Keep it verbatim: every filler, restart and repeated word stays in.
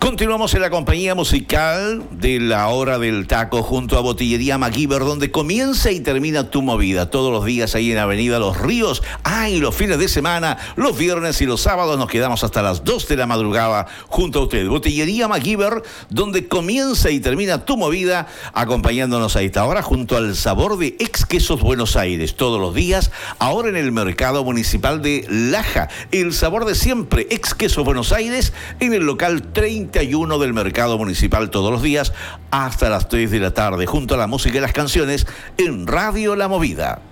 Continuamos en la compañía musical de la hora del taco junto a Botillería MacGyver, donde comienza y termina tu movida. Todos los días ahí en Avenida Los Ríos. Ah, y los fines de semana, los viernes y los sábados nos quedamos hasta las dos de la madrugada junto a usted. Botillería MacGyver, donde comienza y termina tu movida, acompañándonos a esta hora junto al sabor de Ex Quesos Buenos Aires. Todos los días, ahora en el Mercado Municipal de Laja. El sabor de siempre, Ex Quesos Buenos Aires, en el local treinta y uno del Mercado Municipal, todos los días hasta las tres de la tarde, junto a la música y las canciones en Radio La Movida.